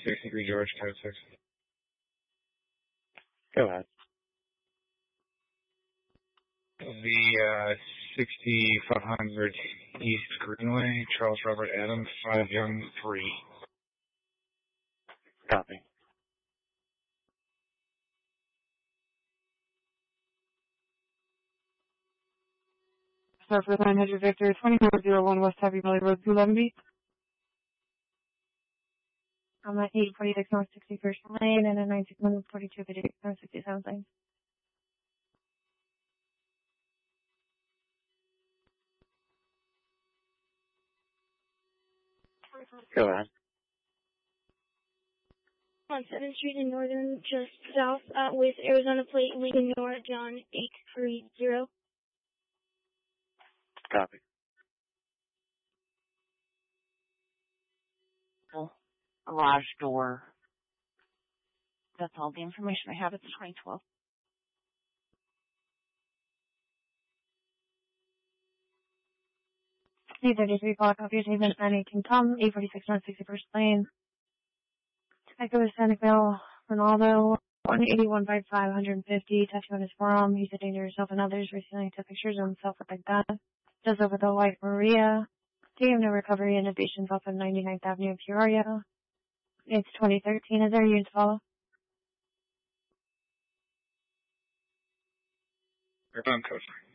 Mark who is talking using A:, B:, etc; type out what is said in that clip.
A: 63 George, code 6.
B: Go ahead.
A: The 6500 East Greenway, Charles Robert Adams, 5 Young 3.
B: Copy.
C: Sir, for 900 Victor, 2401 West Happy Valley Road, 211B.
D: I'm at 846 North 61st Lane and a 96142 North 67th Lane.
B: Go ahead.
E: On 7th Street in Northern, just south, with Arizona plate, Lincoln North, John 830.
B: Copy.
F: Garage door. That's all the information I have. It's 2012.
D: C33 block of your statement 918 Tom, 846 North 61st Lane. Echo Hispanic-Male, Ronaldo, 181 550, tattoo on his forearm. He's a danger to himself and others, recently took pictures of himself with like that. Does over the White Maria. Taking no recovery innovations off of 99th Avenue, Peoria. It's 2013. Is there a unit to follow?
A: Code 9.